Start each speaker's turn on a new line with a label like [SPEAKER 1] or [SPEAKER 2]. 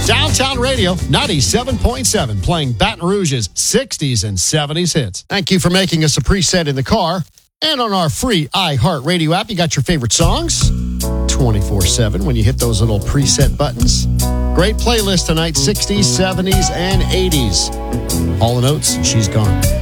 [SPEAKER 1] Downtown Radio 97.7, playing Baton Rouge's 60s and 70s hits. Thank you for making us a preset in the car. And on our free iHeartRadio app, you got your favorite songs 24/7 when you hit those little preset buttons. Great playlist tonight, 60s, 70s, and 80s. Hall & Oates, She's Gone.